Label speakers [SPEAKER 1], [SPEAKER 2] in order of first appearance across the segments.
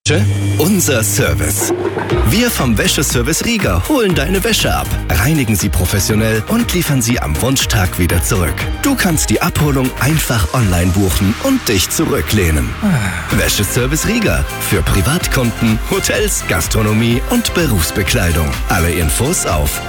[SPEAKER 1] Unser Service. Wir vom Wäscheservice Rieger holen deine Wäsche ab, reinigen sie professionell und liefern sie am Wunschtag wieder zurück. Du kannst die Abholung einfach online buchen und dich zurücklehnen. Wäscheservice Rieger für Privatkunden, Hotels, Gastronomie und Berufsbekleidung. Alle Infos auf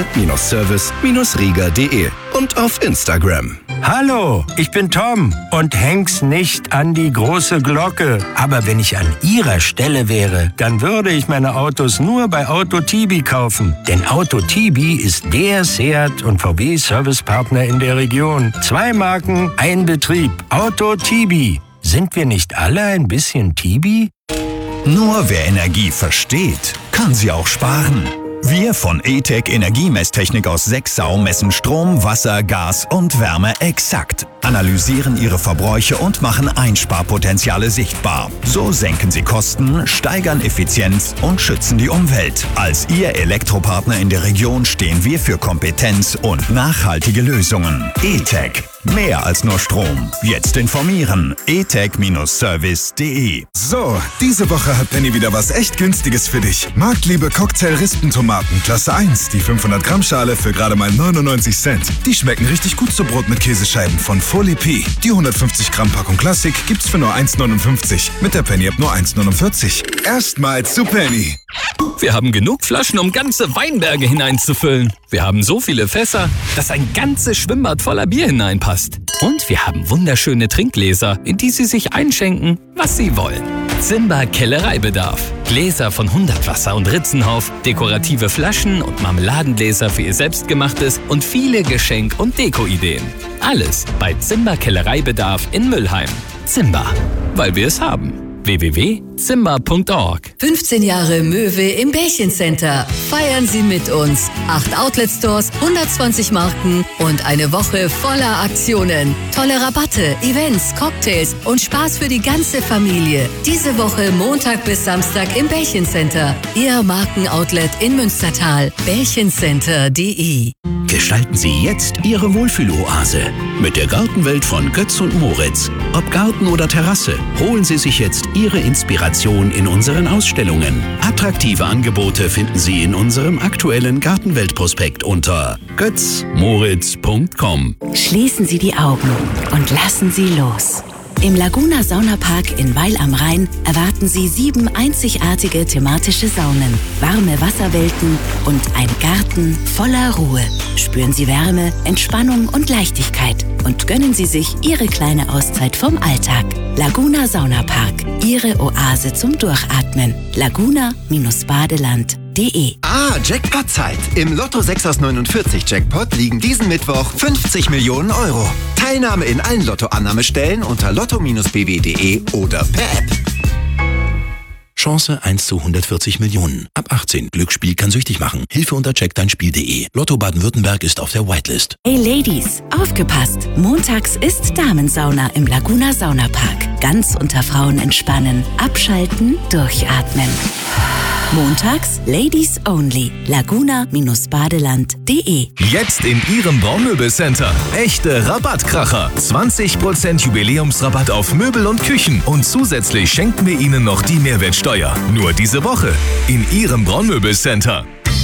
[SPEAKER 1] wäsche-service-rieger.de und auf Instagram.
[SPEAKER 2] Hallo, ich bin Tom und häng's nicht an die große Glocke. Aber wenn ich an Ihrer Stelle wäre, dann würde ich meine Autos nur bei Auto Tibi kaufen. Denn Auto Tibi ist der Seat und VW Servicepartner in der Region. 2 Marken, ein Betrieb. Auto Tibi. Sind wir nicht alle ein bisschen Tibi?
[SPEAKER 3] Nur wer Energie versteht, kann sie auch sparen. Wir von E-Tech Energiemesstechnik aus Sexau messen Strom, Wasser, Gas und Wärme exakt, analysieren ihre Verbräuche und machen Einsparpotenziale sichtbar. So senken sie Kosten, steigern Effizienz und schützen die Umwelt. Als Ihr Elektropartner in der Region stehen wir für Kompetenz und nachhaltige Lösungen. E-Tech. Mehr als nur Strom. Jetzt informieren. etech-service.de.
[SPEAKER 4] So, diese Woche hat Penny wieder was echt Günstiges für dich. Marktliebe Cocktail-Rispentomaten, Klasse 1. Die 500 Gramm Schale für gerade mal 99 Cent. Die schmecken richtig gut zu Brot mit Käsescheiben von Folie P. Die 150 Gramm Packung Klassik gibt's für nur 1,59. Mit der Penny ab nur 1,49. Erstmals zu Penny.
[SPEAKER 5] Wir haben genug Flaschen, um ganze Weinberge hineinzufüllen. Wir haben so viele Fässer, dass ein ganzes Schwimmbad voller Bier hineinpasst. Und wir haben wunderschöne Trinkgläser, in die Sie sich einschenken, was Sie wollen. Zimba Kellereibedarf. Gläser von Hundertwasser und Ritzenhof, dekorative Flaschen und Marmeladengläser für Ihr Selbstgemachtes und viele Geschenk- und Deko-Ideen. Alles bei Zimba Kellereibedarf in Müllheim. Zimba, weil wir es haben. www.zimba.org.
[SPEAKER 6] 15 Jahre Möwe im Bärchencenter. Feiern Sie mit uns. 8 Outlet-Stores, 120 Marken und eine Woche voller Aktionen. Tolle Rabatte, Events, Cocktails und Spaß für die ganze Familie. Diese Woche Montag bis Samstag im Bärchencenter. Ihr Markenoutlet in Münstertal. Bärchencenter.de.
[SPEAKER 7] Gestalten Sie jetzt Ihre Wohlfühloase mit der Gartenwelt von Götz und Moritz. Ob Garten oder Terrasse, holen Sie sich jetzt Ihre Inspiration in unseren Ausstellungen. Attraktive Angebote finden Sie in unserem aktuellen Gartenwelt-Prospekt unter götzmoritz.com.
[SPEAKER 8] Schließen Sie die Augen und lassen Sie los. Im Laguna Saunapark in Weil am Rhein erwarten Sie 7 einzigartige thematische Saunen, warme Wasserwelten und ein Garten voller Ruhe. Spüren Sie Wärme, Entspannung und Leichtigkeit und gönnen Sie sich Ihre kleine Auszeit vom Alltag. Laguna Saunapark, Ihre Oase zum Durchatmen. Laguna-Badeland.de.
[SPEAKER 9] Jackpot-Zeit. Im Lotto 6 aus 49 Jackpot liegen diesen Mittwoch 50 Millionen Euro. Teilnahme in allen Lottoannahmestellen unter lotto-bw.de oder per App.
[SPEAKER 7] Chance 1 zu 140 Millionen. Ab 18. Glücksspiel kann süchtig machen. Hilfe unter checkdeinspiel.de. Lotto Baden-Württemberg ist auf der Whitelist.
[SPEAKER 8] Hey Ladies, aufgepasst! Montags ist Damensauna im Laguna Saunapark. Ganz unter Frauen entspannen, abschalten, durchatmen. Montags Ladies Only. Laguna-Badeland.de.
[SPEAKER 10] Jetzt in Ihrem Braunmöbelcenter. Echte Rabattkracher. 20% Jubiläumsrabatt auf Möbel und Küchen. Und zusätzlich schenken wir Ihnen noch die Mehrwertsteuer. Nur diese Woche. In Ihrem Braunmöbelcenter.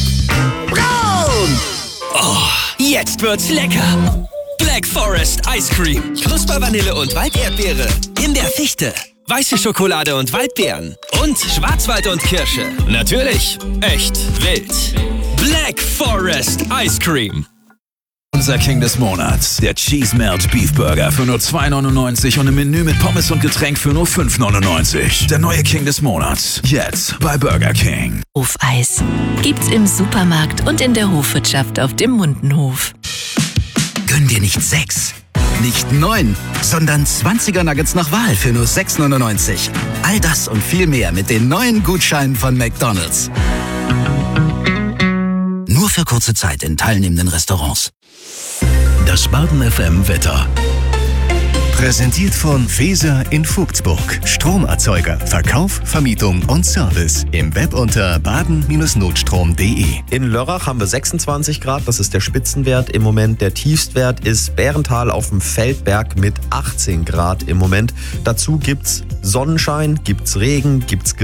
[SPEAKER 11] Braun! Oh, jetzt wird's lecker. Black Forest Ice Cream. Knuspervanille und Walderdbeere. Himbeerfichte. Weiße Schokolade und Waldbeeren. Und Schwarzwald und Kirsche. Natürlich echt wild. Black Forest Ice Cream.
[SPEAKER 12] Unser King des Monats, der Cheese Melt Beef Burger für nur 2,99 und ein Menü mit Pommes und Getränk für nur 5,99. Der neue King des Monats, jetzt bei Burger King.
[SPEAKER 13] Hofeis gibt's im Supermarkt und in der Hofwirtschaft auf dem Mundenhof.
[SPEAKER 14] Gönn dir nicht 6, nicht 9, sondern 20er Nuggets nach Wahl für nur 6,99. All das und viel mehr mit den neuen Gutscheinen von McDonald's. Nur für kurze Zeit in teilnehmenden Restaurants.
[SPEAKER 7] Das Baden FM Wetter.
[SPEAKER 1] Präsentiert von Feser in Vogtsburg. Stromerzeuger, Verkauf, Vermietung und Service. Im Web unter baden-notstrom.de.
[SPEAKER 15] In Lörrach haben wir 26 Grad, das ist der Spitzenwert im Moment. Der Tiefstwert ist Bärental auf dem Feldberg mit 18 Grad im Moment. Dazu gibt's Sonnenschein, gibt's Regen, gibt's